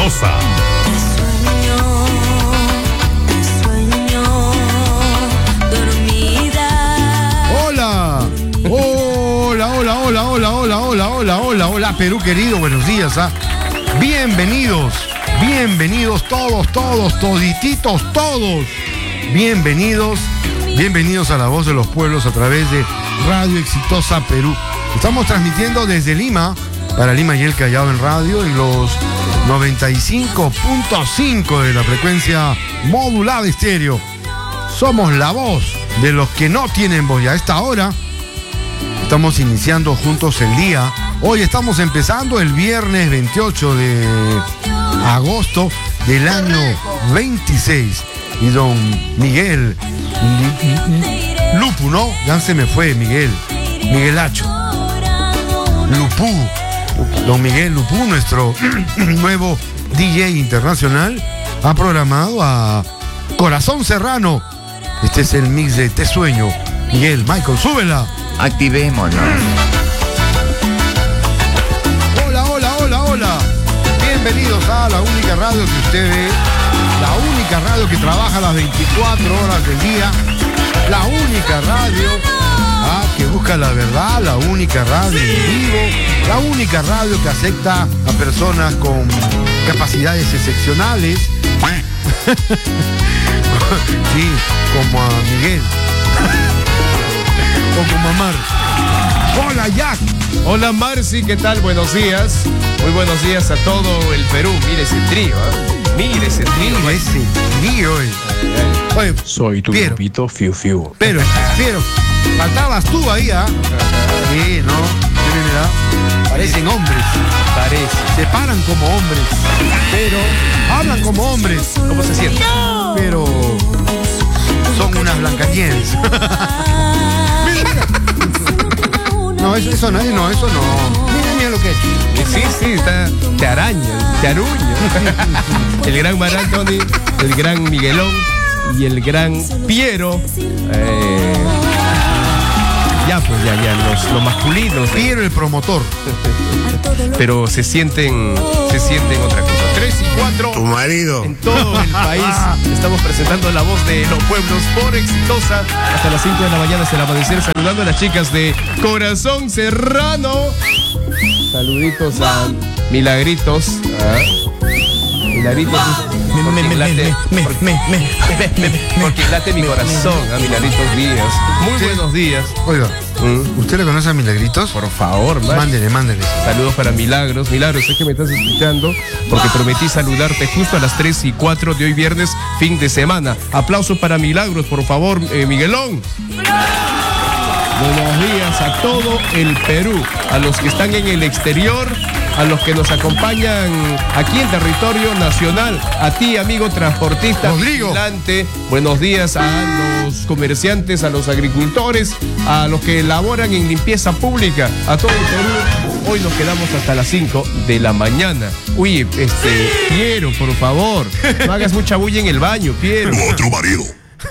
exitosa. Hola, Perú querido, buenos días. Bienvenidos todos, todititos, todos. Bienvenidos a La Voz de los Pueblos a través de Radio Exitosa Perú. Estamos transmitiendo desde Lima, para Lima y el Callao en radio, en los 95.5 de la frecuencia modulada estéreo. Somos la voz de los que no tienen voz. Y a esta hora estamos iniciando juntos el día. Hoy estamos empezando el viernes 28 de agosto del año 26. Y don Miguel Lupu, ¿no? Ya se me fue Miguelacho Lupu. Don Miguel Lupu, nuestro nuevo DJ internacional, ha programado a Corazón Serrano. Este es el mix de Te Sueño. Miguel, Michael, súbela. Activémonos. Hola. Bienvenidos a la única radio que usted ve, la única radio que trabaja las 24 horas del día, la única radio que busca la verdad, la única radio en vivo, la única radio que acepta a personas con capacidades excepcionales. Sí, como a Miguel. O como a Mar. Hola, Jack. Hola, Marci, ¿qué tal? Buenos días. Muy buenos días a todo el Perú. Mire ese trío, Mire ese trío. Oye, soy tu grupito Fiu Fiu. Pero, faltabas tú ahí, Sí, ¿no? Mira, parecen hombres. Se paran como hombres. Pero hablan como hombres. ¿Cómo se siente? Pero son unas Blancanieves. No, eso no. Mira lo que he hecho. Sí, te araña, te aruña. El gran Mar Anthony, el gran Miguelón y el gran Piero. Ya, los masculinos. Piero el promotor. Pero se sienten otra cosa. 3 y 4. Tu marido. En todo el país estamos presentando La Voz de los Pueblos por Exitosa. Hasta las 5 de la mañana hasta el amanecer, saludando a las chicas de Corazón Serrano. Saluditos a Milagritos. Milagritos. Porque late mi corazón, a Milagritos Díaz. Muy buenos días. Oiga, ¿usted le conoce a Milagritos? Por favor, mándele. Saludos para Milagros. Milagros, sé que me estás escuchando, porque prometí saludarte justo a las 3 y 4 de hoy viernes, fin de semana. Aplausos para Milagros, por favor, Miguelón. Buenos días a todo el Perú, a los que están en el exterior, a los que nos acompañan aquí en territorio nacional, a ti, amigo transportista, Rodrigo. vigilante. Buenos días a los comerciantes, a los agricultores, a los que laboran en limpieza pública, a todo el Perú. Hoy nos quedamos hasta las 5 de la mañana. Oye, Piero, por favor, no hagas mucha bulla en el baño, Piero. Otro marido.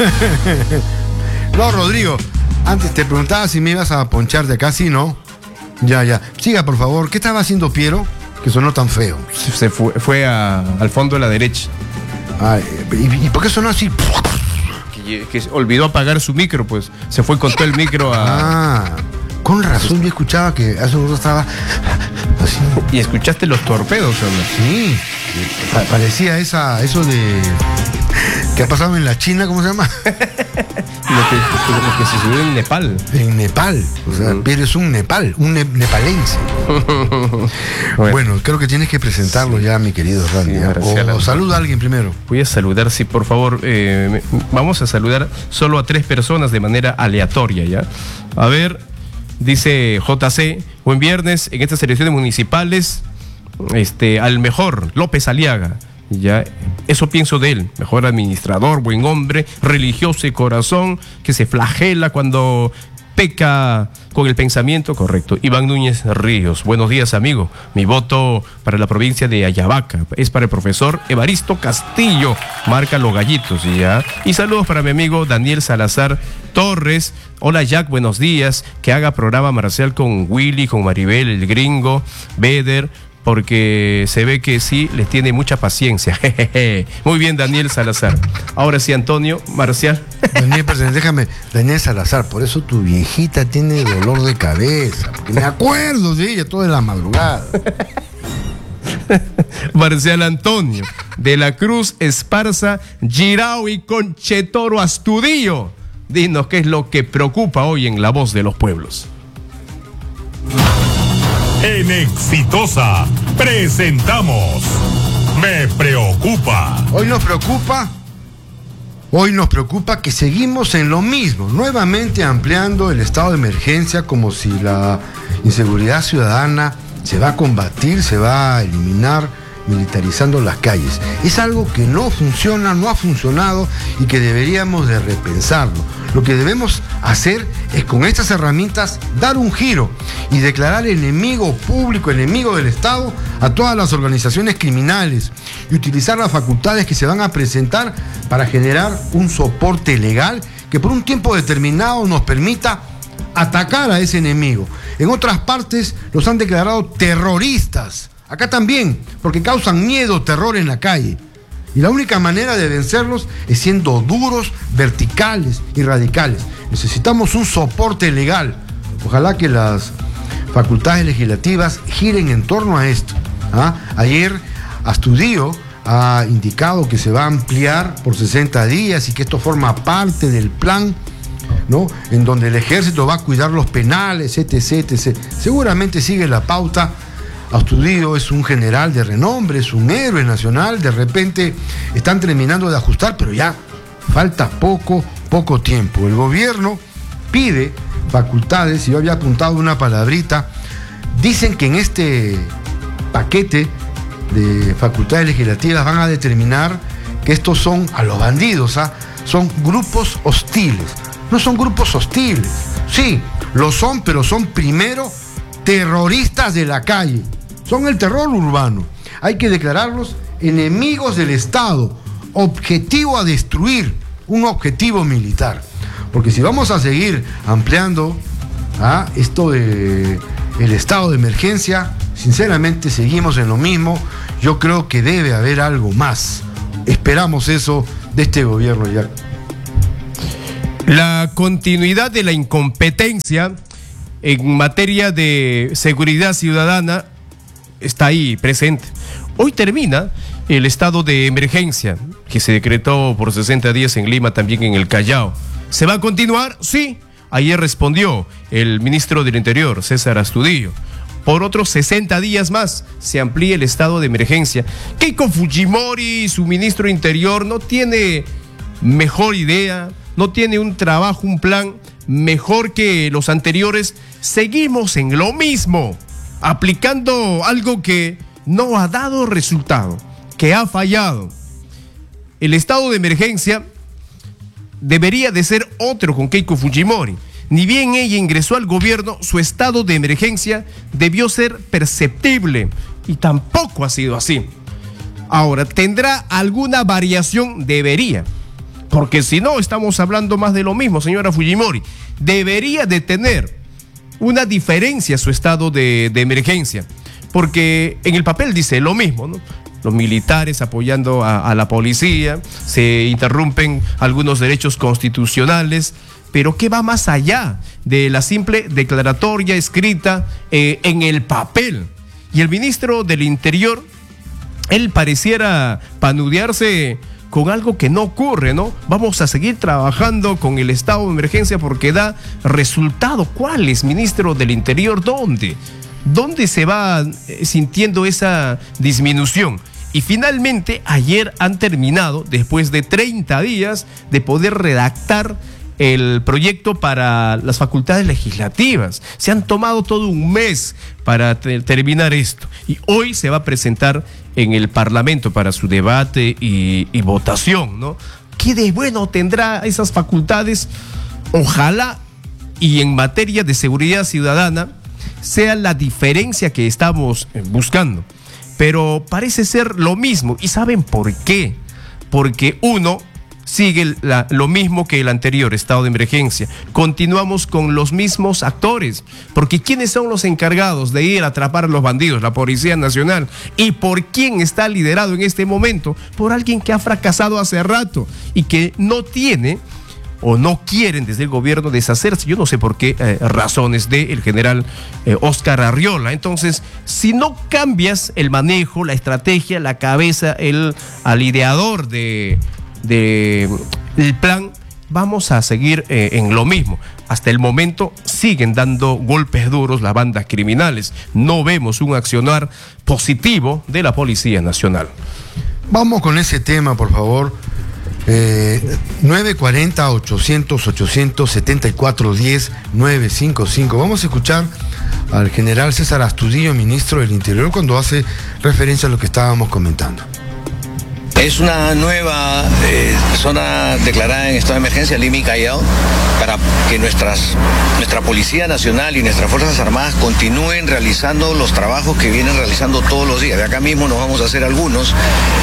No, Rodrigo, antes te preguntaba si me ibas a ponchar de acá, ¿sí, no? Ya. Siga, por favor. ¿Qué estaba haciendo Piero? Que sonó tan feo. Se fue al fondo de la derecha. Ay, ¿y por qué sonó así? Que olvidó apagar su micro, pues. Se fue con todo el micro a... Con razón, yo escuchaba que hace un rato estaba así. ¿Y escuchaste los torpedos, hombre? Sí. Parecía eso de... ¿Qué ha pasado en la China? ¿Cómo se llama? Lo que se subió en Nepal. En Nepal. O sea, pero es un nepalense. Bueno, creo que tienes que presentarlo ya, mi querido Randy. Sí, o saluda a alguien primero. Voy a saludar, sí, por favor. Vamos a saludar solo a 3 personas de manera aleatoria, ¿ya? A ver, dice JC, buen viernes en estas elecciones municipales, al mejor, López Aliaga. Ya, eso pienso de él, mejor administrador, buen hombre, religioso y corazón, que se flagela cuando peca con el pensamiento correcto. Iván Núñez Ríos, buenos días, amigo. Mi voto para la provincia de Ayabaca es para el profesor Evaristo Castillo, marca Los Gallitos, ¿ya? Y saludos para mi amigo Daniel Salazar Torres. Hola, Jack, buenos días. Que haga programa marcial con Willy, con Maribel, el gringo, Beder, porque se ve que sí les tiene mucha paciencia. Muy bien, Daniel Salazar. Ahora sí, Antonio Marcial. Daniel, déjame, Daniel Salazar, por eso tu viejita tiene dolor de cabeza, porque me acuerdo de ella toda la madrugada. Marcial Antonio, de la Cruz Esparza, Girao y Conchetoro Astudillo. Dinos qué es lo que preocupa hoy en La Voz de los Pueblos. En Exitosa presentamos Me Preocupa. Hoy nos preocupa que seguimos en lo mismo, nuevamente ampliando el estado de emergencia como si la inseguridad ciudadana se va a combatir, se va a eliminar militarizando las calles. Es algo que no funciona, no ha funcionado y que deberíamos de repensarlo. Lo que debemos hacer es con estas herramientas dar un giro y declarar enemigo público, enemigo del Estado a todas las organizaciones criminales y utilizar las facultades que se van a presentar para generar un soporte legal que por un tiempo determinado nos permita atacar a ese enemigo. En otras partes los han declarado terroristas. Acá también, porque causan miedo, terror en la calle. Y la única manera de vencerlos es siendo duros, verticales y radicales. Necesitamos un soporte legal. Ojalá que las facultades legislativas giren en torno a esto. Ayer Astudillo ha indicado que se va a ampliar por 60 días y que esto forma parte del plan, ¿no?, en donde el ejército va a cuidar los penales, etc. Seguramente sigue la pauta. Astudillo es un general de renombre, es un héroe nacional. De repente están terminando de ajustar, pero ya falta poco tiempo. El gobierno pide facultades, y yo había apuntado una palabrita. Dicen que en este paquete de facultades legislativas van a determinar que estos son a los bandidos, son grupos hostiles. No son grupos hostiles, sí, lo son, pero son primero terroristas de la calle. Son el terror urbano. Hay que declararlos enemigos del Estado, objetivo a destruir, un objetivo militar. Porque si vamos a seguir ampliando esto del estado de emergencia, sinceramente seguimos en lo mismo. Yo creo que debe haber algo más. Esperamos eso de este gobierno ya. La continuidad de la incompetencia en materia de seguridad ciudadana está ahí presente. Hoy termina el estado de emergencia que se decretó por 60 días en Lima, también en el Callao. ¿Se va a continuar? Sí. Ayer respondió el ministro del Interior, César Astudillo. Por otros 60 días más se amplía el estado de emergencia. Keiko Fujimori, su ministro Interior, no tiene mejor idea, no tiene un trabajo, un plan mejor que los anteriores. Seguimos en lo mismo, aplicando algo que no ha dado resultado, que ha fallado. El estado de emergencia debería de ser otro con Keiko Fujimori. Ni bien ella ingresó al gobierno, su estado de emergencia debió ser perceptible y tampoco ha sido así. Ahora, ¿tendrá alguna variación? Debería, porque si no estamos hablando más de lo mismo, señora Fujimori. Debería de tener una diferencia su estado de emergencia, porque en el papel dice lo mismo, ¿no? Los militares apoyando a la policía, se interrumpen algunos derechos constitucionales, pero ¿qué va más allá de la simple declaratoria escrita en el papel? Y el ministro del Interior, él pareciera panudearse con algo que no ocurre, ¿no? Vamos a seguir trabajando con el estado de emergencia porque da resultado. ¿Cuál es, ministro del Interior? ¿Dónde? ¿Dónde se va sintiendo esa disminución? Y finalmente, ayer han terminado, después de 30 días de poder redactar el proyecto para las facultades legislativas. Se han tomado todo un mes para terminar esto. Y hoy se va a presentar en el Parlamento para su debate y votación, ¿no? ¿Qué de bueno tendrá esas facultades? Ojalá, y en materia de seguridad ciudadana, sea la diferencia que estamos buscando. Pero parece ser lo mismo. ¿Y saben por qué? Porque uno sigue lo mismo que el anterior estado de emergencia. Continuamos con los mismos actores, porque ¿quiénes son los encargados de ir a atrapar a los bandidos? La Policía Nacional. ¿Y por quién está liderado en este momento? Por alguien que ha fracasado hace rato y que no tiene o no quieren desde el gobierno deshacerse, yo no sé por qué razones, del general Óscar Arriola. Entonces, si no cambias el manejo, la estrategia, la cabeza, al ideador del plan, vamos a seguir en lo mismo. Hasta el momento siguen dando golpes duros las bandas criminales. No vemos un accionar positivo de la Policía Nacional. Vamos con ese tema, por favor. 940-800-800-7410-955. Vamos a escuchar al general César Astudillo, ministro del Interior, cuando hace referencia a lo que estábamos comentando. Es una nueva zona declarada en estado de emergencia, Lima y Callao, para que nuestra Policía Nacional y nuestras Fuerzas Armadas continúen realizando los trabajos que vienen realizando todos los días. De acá mismo nos vamos a hacer algunos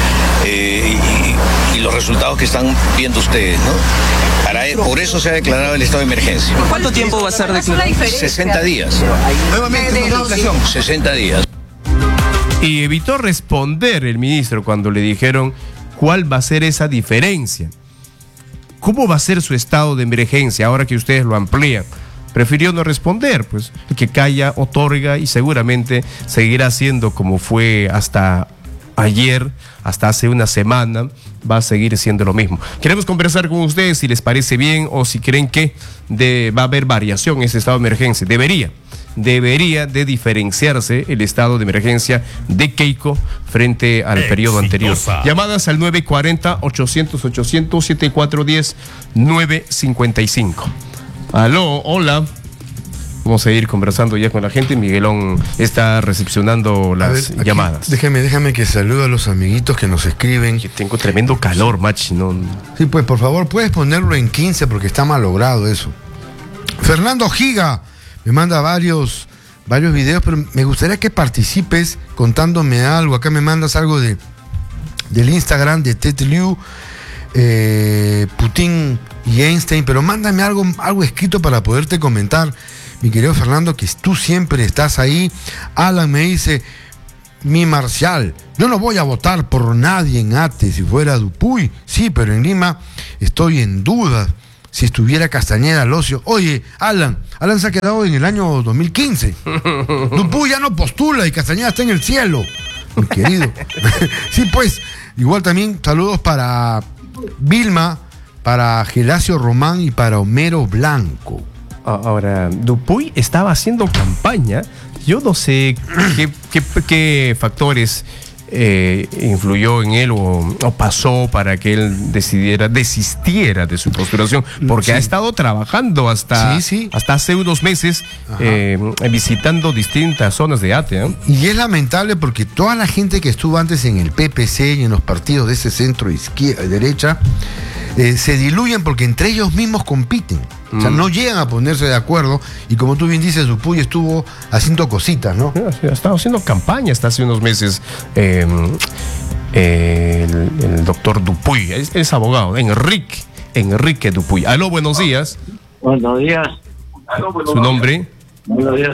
y los resultados que están viendo ustedes, ¿no? Por eso se ha declarado el estado de emergencia. ¿Cuánto tiempo va a ser declarado? 60 días. Nuevamente, 60 días. Y evitó responder el ministro cuando le dijeron cuál va a ser esa diferencia. ¿Cómo va a ser su estado de emergencia ahora que ustedes lo amplían? Prefirió no responder, pues el que calla otorga, y seguramente seguirá siendo como fue hasta ayer, hasta hace una semana, va a seguir siendo lo mismo. Queremos conversar con ustedes si les parece bien o si creen que va a haber variación en ese estado de emergencia. Debería de diferenciarse el estado de emergencia de Keiko frente al periodo anterior. Llamadas al 940-800-800-7410-955. Aló, hola. Vamos a ir conversando ya con la gente. Miguelón está recepcionando las llamadas. Déjame que salude a los amiguitos que nos escriben. Yo tengo tremendo calor, Machi. No. Sí, pues por favor, puedes ponerlo en 15 porque está malogrado eso. Fernando Giga me manda varios videos, pero me gustaría que participes contándome algo. Acá me mandas algo del Instagram de Ted Liu, Putin y Einstein, pero mándame algo escrito para poderte comentar, mi querido Fernando, que tú siempre estás ahí. Alan me dice: mi Marcial, yo no voy a votar por nadie en Ate si fuera Dupuy. Sí, pero en Lima estoy en duda si estuviera Castañeda al ocio. Oye, Alan se ha quedado en el año 2015. Dupuy ya no postula y Castañeda está en el cielo, mi querido. Sí, pues, igual también saludos para Vilma, para Gelacio Román y para Homero Blanco. Ahora, Dupuy estaba haciendo campaña. Yo no sé qué factores influyó en él o pasó para que él desistiera de su postulación, porque sí ha estado trabajando hasta hace unos meses, visitando distintas zonas de Ate. Y es lamentable porque toda la gente que estuvo antes en el PPC y en los partidos de ese centro izquierda, derecha, se diluyen porque entre ellos mismos compiten. O sea, no llegan a ponerse de acuerdo. Y como tú bien dices, Dupuy estuvo haciendo cositas, ¿no? Sí, ha estado haciendo campaña hasta hace unos meses. El doctor Dupuy es abogado, Enrique Dupuy. Aló, buenos días. Buenos días. ¿Su nombre? Buenos días.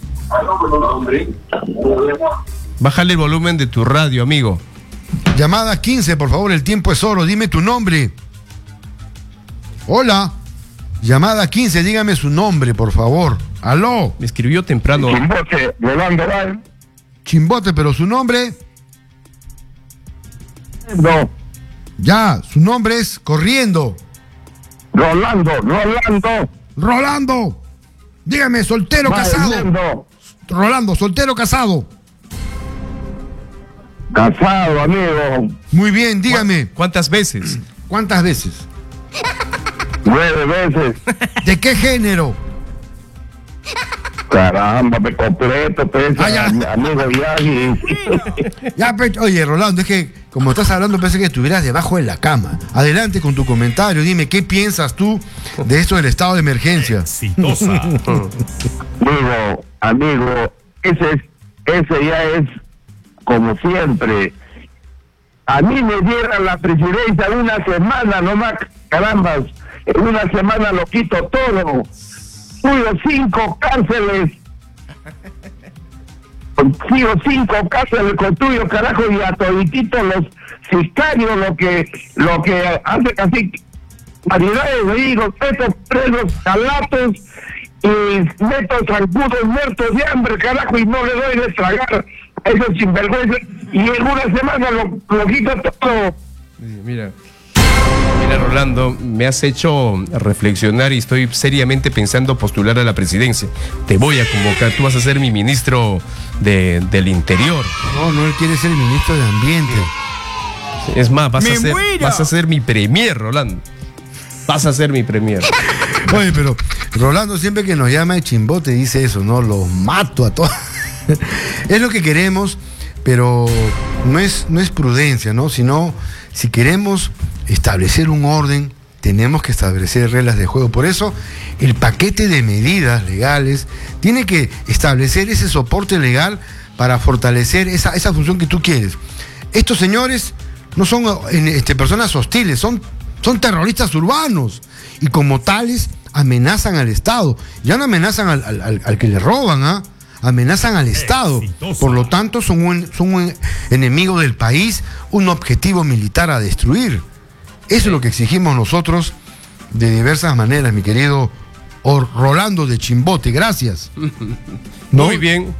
Bájale el volumen de tu radio, amigo. Llamada 15, por favor, el tiempo es oro. Dime tu nombre. Hola. Llamada 15, dígame su nombre, por favor. Aló. Me escribió temprano. Chimbote, Rolando Val. Chimbote, pero su nombre. No. Ya, su nombre es Corriendo. Rolando. Rolando. Dígame, soltero o casado. Rolando, soltero o casado. Casado, amigo. Muy bien, dígame. ¿Cuántas veces? ¿Cuántas veces? 9 veces. ¿De qué género? Caramba, me completo, pues, amigo viaje. Ya, oye, Rolando, es que como estás hablando pensé que estuvieras debajo de la cama. Adelante con tu comentario, dime, ¿qué piensas tú de esto del estado de emergencia? Exitosa. Amigo, ese ya es, como siempre, a mí me dieran la presidencia en una semana nomás, caramba, en una semana lo quito todo. Tuyo 5 cárceles. Contigo 5 cárceles con tuyo, carajo, y a todititos los sicarios, lo que hacen así, variedades de higos, estos presos calatos y meto zancudos muertos de hambre, carajo, y no le doy de tragar a esos sinvergüenzas, y en una semana lo quito todo. Mira, Rolando, me has hecho reflexionar y estoy seriamente pensando postular a la presidencia. Te voy a convocar, tú vas a ser mi ministro del Interior. No, él quiere ser el ministro de Ambiente. Es más, vas a ser mi premier, Rolando. Vas a ser mi premier. Oye, pero Rolando siempre que nos llama de chimbote dice eso, ¿no? Los mato a todos. Es lo que queremos, pero no es prudencia, ¿no? Sino, si queremos establecer un orden, tenemos que establecer reglas de juego. Por eso, el paquete de medidas legales tiene que establecer ese soporte legal para fortalecer esa función que tú quieres. Estos señores no son personas hostiles, son terroristas urbanos y como tales amenazan al Estado. Ya no amenazan al que le roban, ¿ah? Amenazan al Estado. Por lo tanto, son un enemigo del país, un objetivo militar a destruir. Eso es lo que exigimos nosotros de diversas maneras, mi querido Rolando de Chimbote. Gracias. ¿No? Muy bien.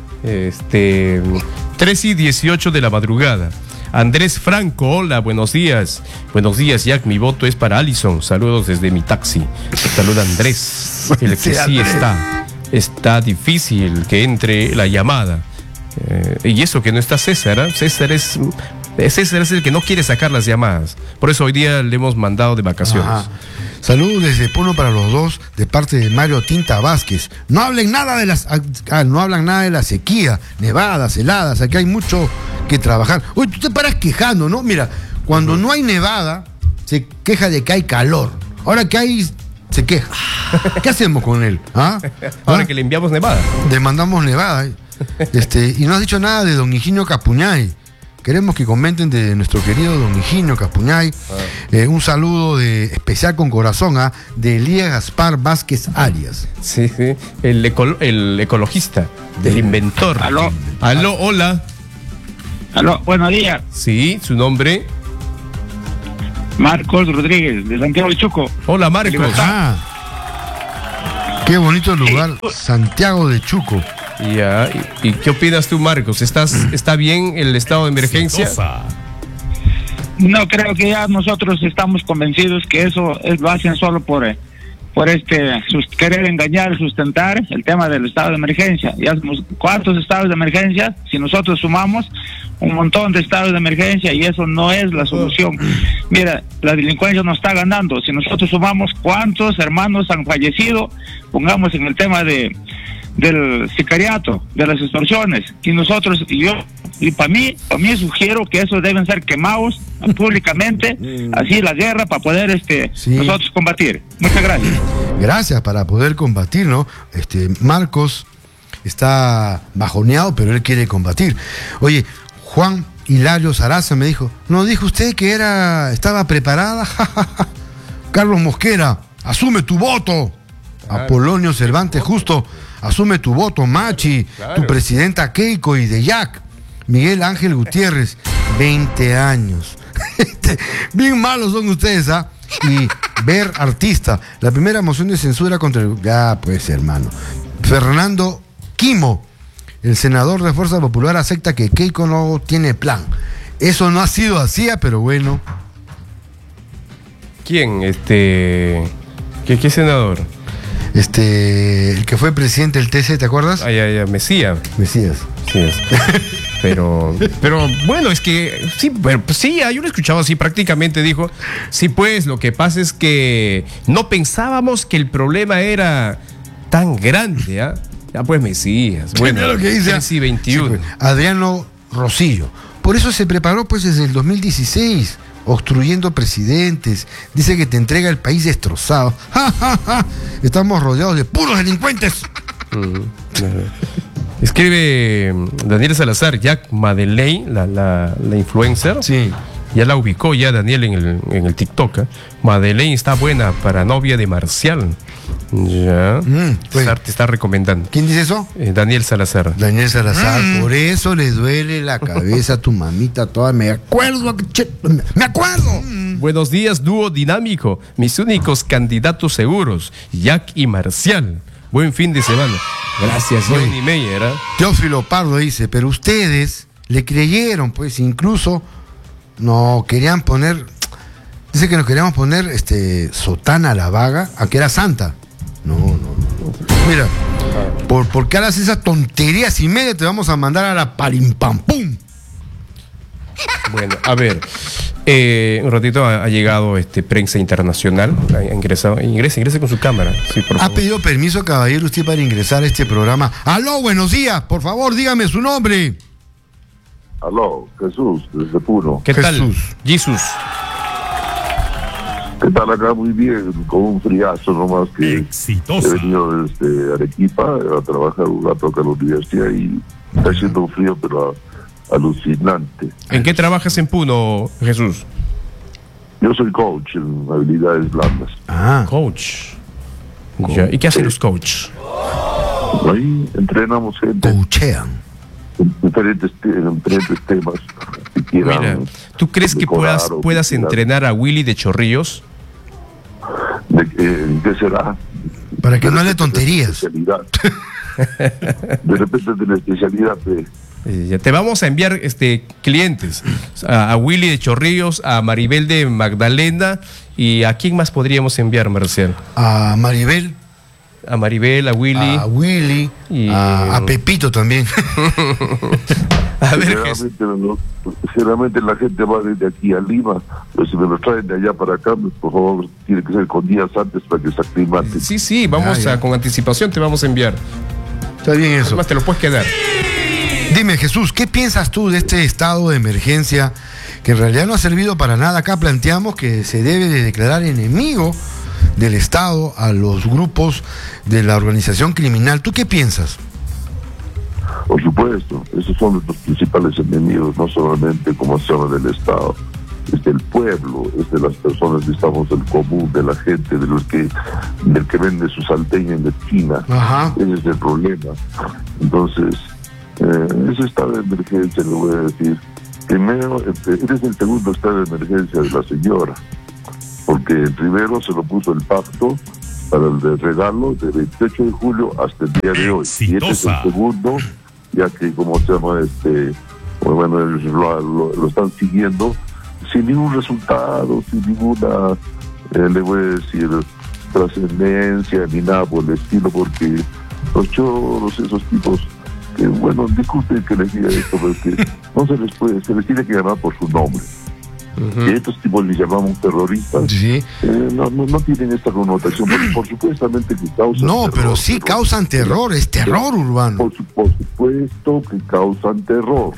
3:18 de la madrugada. Andrés Franco, hola, buenos días. Buenos días, Jack, mi voto es para Allison. Saludos desde mi taxi. Saluda Andrés. El que sí está difícil que entre la llamada. Y eso que no está César, ¿eh? César es el que no quiere sacar las llamadas. Por eso hoy día le hemos mandado de vacaciones. Ajá. Saludos desde Puno para los dos, de parte de Mario Tinta Vázquez. No hablan nada de la sequía, nevadas, heladas. Aquí hay mucho que trabajar. Oye, tú te paras quejando, ¿no? Mira, cuando no hay nevada, se queja de que hay calor. Ahora que hay, se queja. ¿Qué hacemos con él? Ahora que le enviamos nevada. Le mandamos nevada. Y no has dicho nada de don Higinio Capuñay. Queremos que comenten de nuestro querido don Higinio Capuñay. Un saludo especial con corazón de Elías Gaspar Vázquez Arias. Sí, el ecologista, el inventor. Aló, hola. Aló, buenos días. Sí, su nombre. Marcos Rodríguez, de Santiago de Chuco. Hola, Marcos. Qué bonito lugar, Santiago de Chuco. Ya, ¿y qué opinas tú, Marcos? ¿Está bien el estado de emergencia? No, creo que ya nosotros estamos convencidos que eso lo hacen solo por querer engañar, sustentar el tema del estado de emergencia. Ya somos ¿cuántos estados de emergencia? Si nosotros sumamos un montón de estados de emergencia, y eso no es la solución. Mira, la delincuencia nos está ganando. Si nosotros sumamos cuántos hermanos han fallecido, pongamos en el tema del sicariato, de las extorsiones, y nosotros, y para mí sugiero que esos deben ser quemados públicamente, así la guerra, para poder nosotros combatir. Muchas gracias. Gracias, para poder combatir, ¿no? Marcos está bajoneado, pero él quiere combatir. Oye, Juan Hilario Saraza me dijo, ¿no dijo usted que estaba preparada? Carlos Mosquera, asume tu voto. Claro. Apolonio Cervantes, justo, asume tu voto. Machi, claro. Tu presidenta Keiko y de Jack. Miguel Ángel Gutiérrez, 20 años. Bien malos son ustedes, ¿ah? Y Ver Artista, la primera moción de censura contra el... Ya, pues, hermano. Fernando Quimo, el senador de Fuerza Popular, acepta que Keiko no tiene plan. Eso no ha sido así, pero bueno. ¿Quién? ¿Qué senador? El que fue presidente del TC, ¿te acuerdas? Mesías. Sí. Pero bueno, es que sí, yo lo he escuchado así, prácticamente dijo, sí, pues lo que pasa es que no pensábamos que el problema era tan grande, ¿ah? Ya pues Mesías, bueno, lo que dice, sí, 21. Sí, pues, Adriano Rosillo, por eso se preparó pues desde el 2016, obstruyendo presidentes, dice que te entrega el país destrozado. Estamos rodeados de puros delincuentes. Escribe Daniel Salazar, Jack Madeleine, la influencer. Sí. Ya la ubicó ya Daniel en el TikTok. Madeleine está buena para novia de Marcial. Ya. Pues, Te está recomendando. ¿Quién dice eso? Daniel Salazar. Daniel Salazar, por eso le duele la cabeza a tu mamita toda. Me acuerdo. Buenos días, dúo dinámico. Mis únicos candidatos seguros, Jack y Marcial. Buen fin de semana. Gracias, Oye, Johnny Meyer. Teófilo Pardo dice, pero ustedes le creyeron, pues incluso no querían poner, dice que nos queríamos poner sotana a la vaga, a que era santa. No. Mira, por qué hagas esas tonterías y media te vamos a mandar a la palimpampum. Bueno, a ver, un ratito ha llegado prensa internacional, ha ingresado, ingrese con su cámara, sí, por ¿Ha favor. pedido permiso, caballero, usted para ingresar a este programa? Aló, buenos días, por favor, dígame su nombre. Aló, Jesús, desde Puno. ¿Qué tal? Jesús. Jesús. ¿Qué tal acá? Muy bien, con un friazo nomás que Exitosa. he venido desde Arequipa a trabajar un rato acá en la universidad y está haciendo un frío, pero alucinante. ¿En qué trabajas en Puno, Jesús? Yo soy coach en habilidades blandas. Ah, Coach. Ya. ¿Y qué hacen los coaches? Ahí entrenamos gente coachean. en diferentes temas que quieran. Mira, ¿tú crees que mejorar o puedas quieran. entrenar a Willy de Chorrillos? ¿Qué será? Para que De no hable repente tonterías. de la especialidad. De repente de la especialidad de... Ya te vamos a enviar clientes a Willy de Chorrillos, a Maribel de Magdalena y a quién más podríamos enviar, Marcial. A Maribel, A Maribel, a Willy. a Willy, Y- a Pepito también. A ver, Jesús. Generalmente la gente va desde aquí a Lima, pero si me lo traen de allá para acá, por favor, tiene que ser con días antes para que se aclimate. Sí, vamos Ya. con anticipación te vamos a enviar. Está bien eso. Además te lo puedes quedar. Dime, Jesús, ¿qué piensas tú de este estado de emergencia que en realidad no ha servido para nada? Acá planteamos que se debe de declarar enemigo del Estado a los grupos de la organización criminal. ¿Tú qué piensas? Por supuesto, esos son nuestros principales enemigos, no solamente como se llama del Estado, es del pueblo, es de las personas que estamos del común, de la gente, del que vende su salteña en la esquina. Ajá. Ese es el problema. Entonces, ese estado de emergencia, le voy a decir, primero, eres el segundo estado de emergencia de la señora, porque el primero se lo puso el pacto para el de regalo de 28 de julio hasta el día de hoy. Y este es el Exitosa. segundo, ya que, como se llama, bueno, ellos lo están siguiendo sin ningún resultado, sin ninguna, le voy a decir, trascendencia ni nada por el estilo, porque los choros, esos tipos, que bueno, disculpen que les diga esto, pero es que no se les tiene que llamar por su nombre. Que estos tipos les llamamos terroristas, Sí. no tienen esta connotación, por supuestamente que causan No, terror, pero sí causan terror, es terror urbano. por supuesto que causan terror,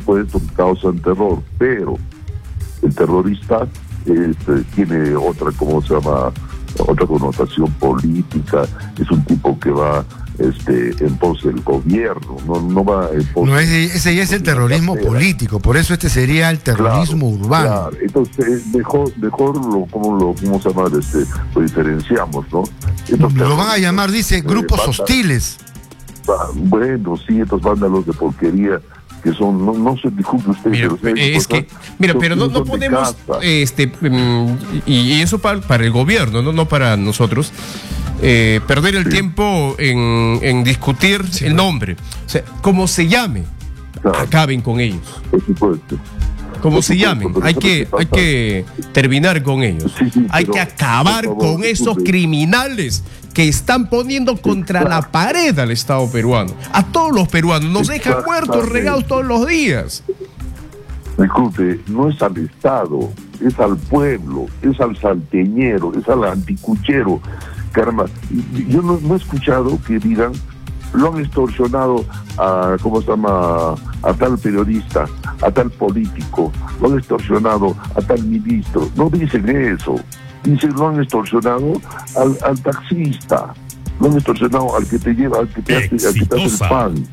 pero el terrorista tiene otra, ¿cómo se llama? Otra connotación política, es un tipo que va en pos del gobierno, no va en pos. No, ese ya es el terrorismo político, por eso este sería el terrorismo urbano. Claro. Entonces, mejor ¿cómo se llama? Lo diferenciamos, ¿no? Lo van a llamar, dice, grupos bandas- hostiles. Bueno, sí, estos vándalos de porquería que son, no se disculpe usted. Mira, pero es que, mira, pero no son de podemos, casa. y eso para el gobierno, no para nosotros, perder el tiempo en discutir el nombre. O sea, como se llame, Claro. acaben con ellos. Por supuesto. Como Por se supuesto, llamen, pero hay ¿sabes qué pasa? que terminar con ellos. Sí, Hay pero, que acabar por favor, con esos disculpe. criminales que están poniendo contra la pared al Estado peruano. A todos los peruanos. Nos dejan muertos, Exactamente. regados todos los días. Disculpe, no es al Estado, es al pueblo, es al salteñero, es al anticuchero. Caramba, yo no he escuchado que digan, lo han extorsionado a, ¿cómo se llama?, a tal periodista, a tal político, lo han extorsionado a tal ministro. No dicen eso, dicen lo han extorsionado al taxista, lo han extorsionado al que te lleva, al que te hace el Exitosa. pan.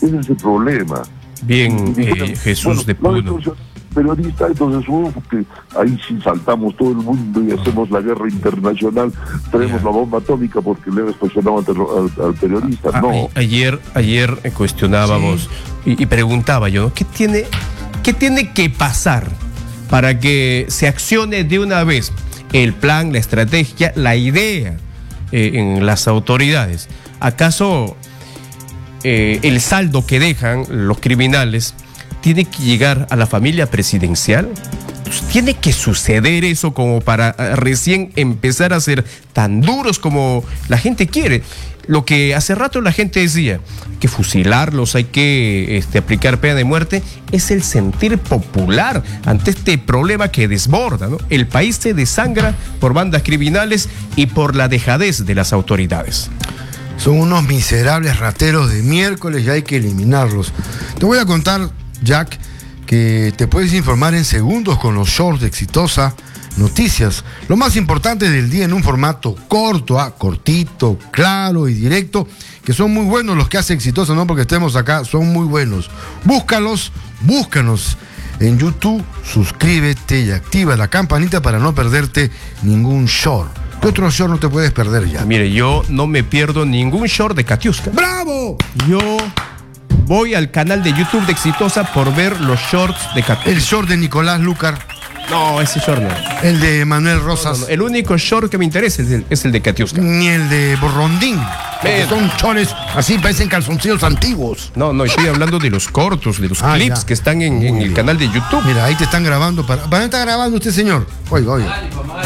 Ese es el problema. Bien, Jesús de Puno. Periodista, entonces que ahí sí saltamos todo el mundo y hacemos la guerra internacional, traemos la bomba atómica porque le hemos presionado al periodista. No. Ayer cuestionábamos y preguntaba yo, ¿no? ¿Qué tiene que pasar para que se accione de una vez el plan, la estrategia, la idea en las autoridades? ¿Acaso el saldo que dejan los criminales tiene que llegar a la familia presidencial? ¿Tiene que suceder eso como para recién empezar a ser tan duros como la gente quiere? Lo que hace rato la gente decía, hay que fusilarlos, hay que aplicar pena de muerte, es el sentir popular ante este problema que desborda, ¿no? El país se desangra por bandas criminales y por la dejadez de las autoridades. Son unos miserables rateros de miércoles y hay que eliminarlos. Te voy a contar, Jack, que te puedes informar en segundos con los shorts de Exitosa Noticias. Lo más importante del día en un formato corto, cortito, claro y directo, que son muy buenos los que hace Exitosa, no porque estemos acá, son muy buenos. Búscanos en YouTube, suscríbete y activa la campanita para no perderte ningún short. ¿Qué otro short no te puedes perder ya? Mire, yo no me pierdo ningún short de Katiuska. ¡Bravo! Yo voy al canal de YouTube de Exitosa por ver los shorts de Katiuska. El short de Nicolás Lucar. No, ese short no. El de Manuel Rosas. No. El único short que me interesa es el de Katiuska. Ni el de Borrondín. Son shorts así, parecen calzoncillos antiguos. No, estoy hablando de los cortos, de los clips ya. que están en el canal de YouTube. Mira, ahí te están grabando. ¿Para qué está grabando usted, señor? Oiga.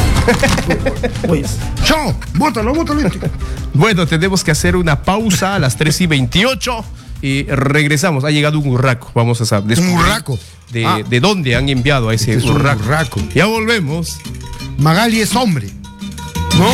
¡Chao! ¡Bótalo! Bueno, tenemos que hacer una pausa a las 3:28 y regresamos. Ha llegado un urraco. Vamos a saber. ¿Un urraco? De dónde han enviado a ese urraco. urraco. Ya volvemos. Magali es hombre.